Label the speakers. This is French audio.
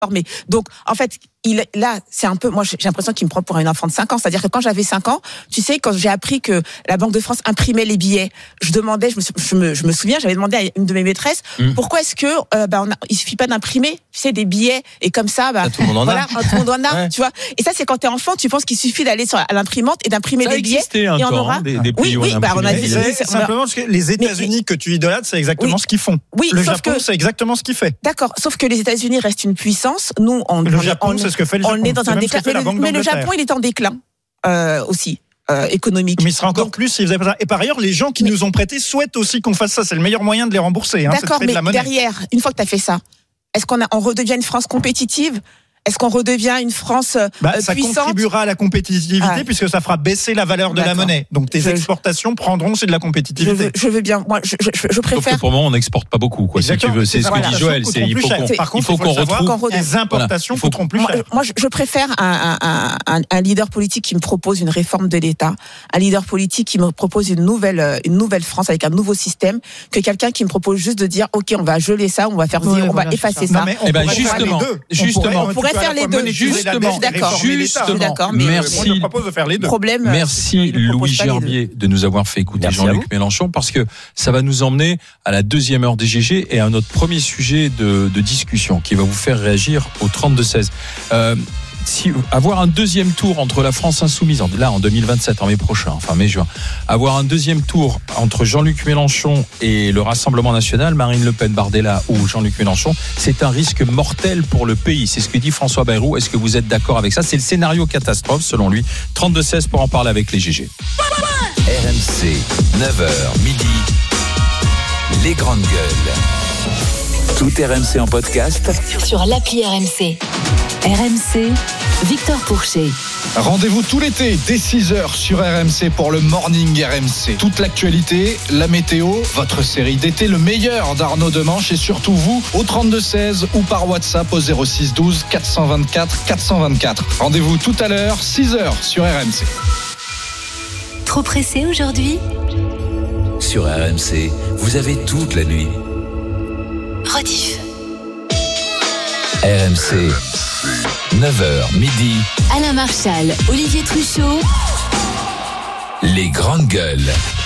Speaker 1: Mais donc, en fait, là, c'est un peu, moi, j'ai l'impression qu'il me prend pour un enfant de 5 ans. C'est-à-dire que quand j'avais 5 ans, tu sais, quand j'ai appris que la Banque de France imprimait les billets, je me souviens, j'avais demandé à une de mes maîtresses, pourquoi est-ce que, il suffit pas d'imprimer, tu sais, des billets, et comme ça,
Speaker 2: tout le monde en a.
Speaker 1: tout le monde en a, tu vois. Et ça, c'est quand t'es enfant, tu penses qu'il suffit d'aller à l'imprimante et d'imprimer des billets.
Speaker 3: Et
Speaker 1: on aura.
Speaker 3: Des pays où
Speaker 1: on a vu.
Speaker 4: Simplement parce que les États-Unis que tu idolâtres, c'est exactement ce qu'ils font.
Speaker 1: Oui,
Speaker 4: le Japon, c'est exactement ce qu'il fait.
Speaker 1: D'accord. Sauf que les États-Unis restent une puissance. Nous,
Speaker 4: le Japon, c'est ce que fait le Japon.
Speaker 1: On est dans un déclin. Mais le Japon, il est en déclin aussi. Économique.
Speaker 4: Mais il sera encore plus si vous avez pas ça. Et par ailleurs, les gens qui nous ont prêté souhaitent aussi qu'on fasse ça. C'est le meilleur moyen de les rembourser.
Speaker 1: D'accord,
Speaker 4: c'est de
Speaker 1: mais
Speaker 4: la monnaie.
Speaker 1: derrière, une fois que tu as fait ça, est-ce qu'on redevient une France compétitive ? Est-ce qu'on redevient une France
Speaker 4: ça
Speaker 1: puissante ?
Speaker 4: contribuera à la compétitivité puisque ça fera baisser la valeur de la monnaie. Donc tes exportations prendront aussi de la compétitivité.
Speaker 1: Je veux bien. Moi, je préfère.
Speaker 3: Sauf que pour le moment, on n'exporte pas beaucoup. Quoi, si tu veux, c'est ce que dit Joël.
Speaker 4: Il faut qu'on retrouve les importations coûteront plus cher.
Speaker 1: Moi, je préfère un leader politique qui me propose une réforme de l'État, un leader politique qui me propose une nouvelle France avec un nouveau système, que quelqu'un qui me propose juste de dire, ok, on va geler ça, on va faire on va effacer ça.
Speaker 3: Justement.
Speaker 1: On pourrait faire les deux.
Speaker 3: Justement.
Speaker 1: Mais
Speaker 3: merci.
Speaker 4: propose de faire les deux.
Speaker 3: Merci Louis Gerbier de nous avoir fait écouter Jean-Luc Mélenchon, parce que ça va nous emmener à la deuxième heure des GG et à notre premier sujet de discussion qui va vous faire réagir au 32-16. Avoir un deuxième tour entre la France insoumise, là en 2027, en mai prochain, enfin mai-juin, avoir un deuxième tour entre Jean-Luc Mélenchon et le Rassemblement National, Marine Le Pen, Bardella ou Jean-Luc Mélenchon, c'est un risque mortel pour le pays. C'est ce que dit François Bayrou. Est-ce que vous êtes d'accord avec ça ? C'est le scénario catastrophe selon lui. 32-16 pour en parler avec les GG.
Speaker 5: RMC, 9h midi, les grandes gueules. Tout RMC en podcast
Speaker 6: sur l'appli RMC. RMC, Victor Pourchet.
Speaker 7: Rendez-vous tout l'été dès 6h sur RMC pour le Morning RMC. Toute l'actualité, la météo, votre série d'été, le meilleur d'Arnaud Demanche et surtout vous au 32-16 ou par WhatsApp au 06 12 424 424. Rendez-vous tout à l'heure, 6h sur RMC.
Speaker 6: Trop pressé aujourd'hui ?
Speaker 5: Sur RMC, vous avez toute la nuit.
Speaker 6: Rediff.
Speaker 5: RMC, 9h midi.
Speaker 6: Alain Marchal, Olivier Truchot.
Speaker 5: Les grandes gueules.